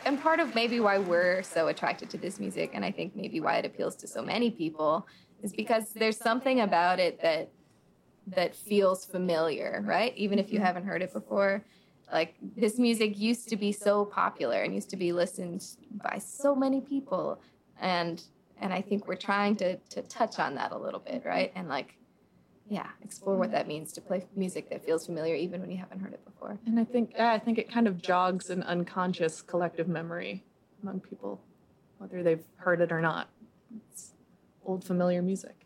And part of maybe why we're so attracted to this music, and I think maybe why it appeals to so many people, is because there's something about it that feels familiar, right? Even if you haven't heard it before. Like, this music used to be so popular and used to be listened by so many people. And I think we're trying to touch on that a little bit, right? And like, yeah, explore what that means to play music that feels familiar even when you haven't heard it before. And I think it kind of jogs an unconscious collective memory among people, whether they've heard it or not. It's old familiar music.